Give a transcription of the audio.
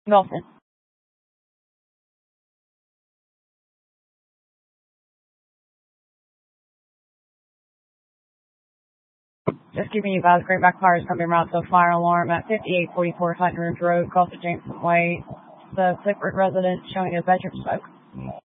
Dolphin. Just giving you guys great backfires coming around, so fire alarm at 5844 Hunters Road, across the Jameson Way. The Clifford resident showing a bedroom smoke.